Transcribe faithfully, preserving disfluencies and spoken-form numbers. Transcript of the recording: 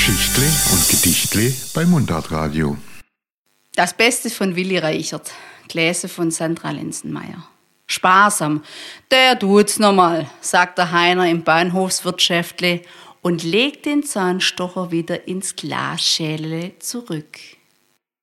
Geschichtle und Gedichtle bei Mundartradio. Das Beste von Willi Reichert, gelesen von Sandra Lenzenmeier. Sparsam, der tut's nochmal, sagt der Heiner im Bahnhofswirtschäftle und legt den Zahnstocher wieder ins Glasschälele zurück.